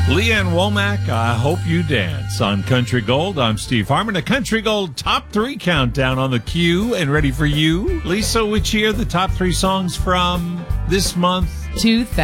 Leanne Womack, I Hope You Dance on Country Gold. I'm Steve Harmon. A Country Gold Top 3 countdown on the queue and ready for you. Lisa, which year the top 3 songs from this month? 2000.